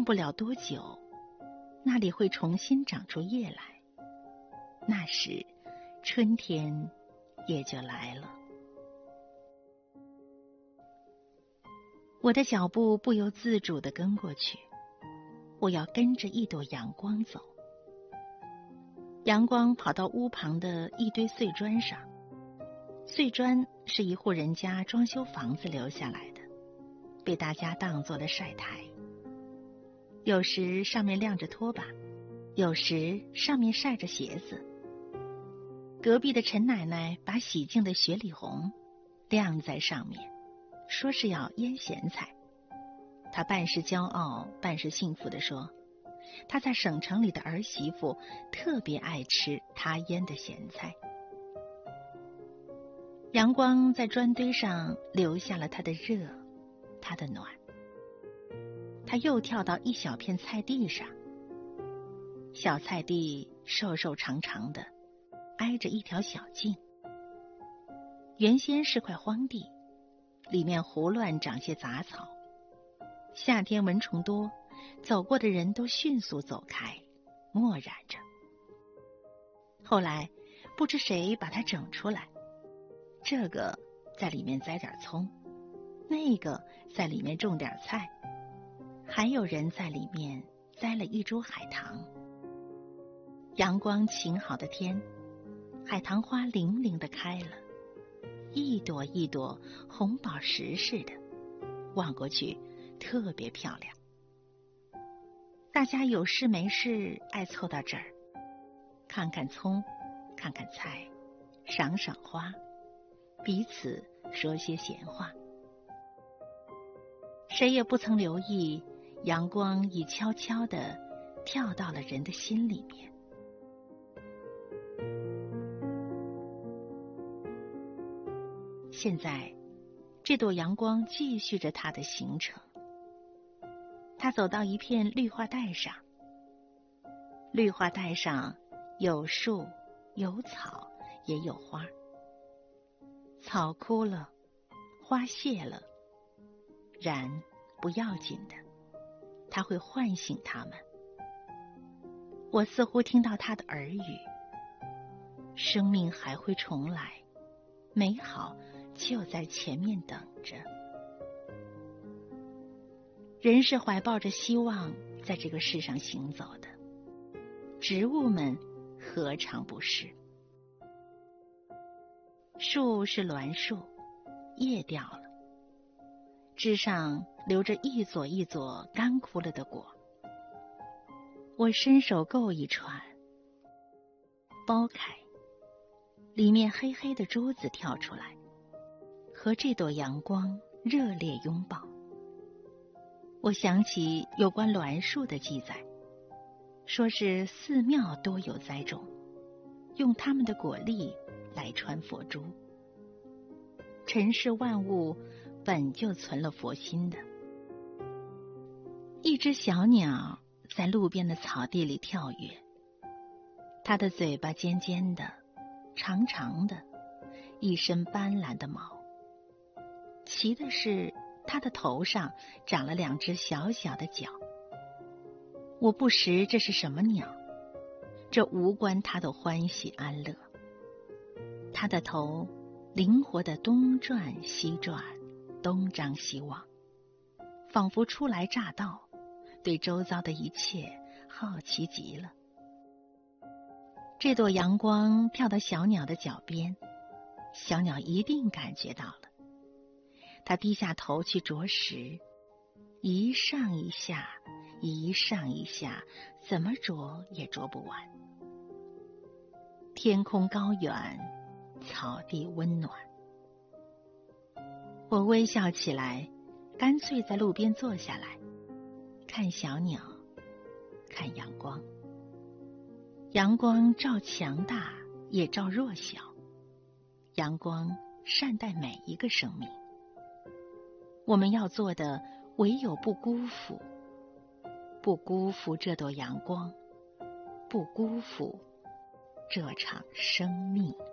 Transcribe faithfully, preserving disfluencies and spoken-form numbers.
用不了多久，那里会重新长出叶来，那时春天也就来了。我的脚步不由自主地跟过去，我要跟着一朵阳光走。阳光跑到屋旁的一堆碎砖上，碎砖是一户人家装修房子留下来的，被大家当做了晒台。有时上面晾着拖把，有时上面晒着鞋子。隔壁的陈奶奶把洗净的雪里红晾在上面，说是要腌咸菜。她半是骄傲半是幸福地说，她在省城里的儿媳妇特别爱吃她腌的咸菜。阳光在砖堆上留下了它的热，它的暖。他又跳到一小片菜地上，小菜地瘦瘦长长的，挨着一条小径。原先是块荒地，里面胡乱长些杂草。夏天蚊虫多，走过的人都迅速走开，默然着。后来不知谁把它整出来，这个在里面栽点葱，那个在里面种点菜，还有人在里面栽了一株海棠。阳光晴好的天，海棠花零零地开了，一朵一朵红宝石似的，望过去特别漂亮。大家有事没事爱凑到这儿，看看葱，看看菜，赏赏花，彼此说些闲话。谁也不曾留意，阳光已悄悄地跳到了人的心里面。现在，这朵阳光继续着它的行程。它走到一片绿化带上，绿化带上有树，有草，也有花。草枯了，花谢了，然不要紧的，它会唤醒它们。我似乎听到它的耳语，生命还会重来，美好就在前面等着。人是怀抱着希望在这个世上行走的，植物们何尝不是？树是栾树，叶掉了，枝上留着一撮一撮干枯了的果。我伸手够一串，剥开，里面黑黑的珠子跳出来，和这朵阳光热烈拥抱。我想起有关栾树的记载，说是寺庙多有栽种，用它们的果粒来穿佛珠。尘世万物本就存了佛心的。一只小鸟在路边的草地里跳跃，它的嘴巴尖尖的，长长的，一身斑斓的毛。奇的是，它的头上长了两只小小的角。我不识这是什么鸟，这无关它的欢喜安乐。它的头灵活地东转西转，东张西望，仿佛初来乍到，对周遭的一切好奇极了。这朵阳光跳到小鸟的脚边，小鸟一定感觉到了。它低下头去啄食，一上一下，一上一下，怎么啄也啄不完。天空高远，草地温暖。我微笑起来，干脆在路边坐下来，看小鸟，看阳光。阳光照强大，也照弱小。阳光善待每一个生命。我们要做的唯有不辜负，不辜负这朵阳光，不辜负这场生命。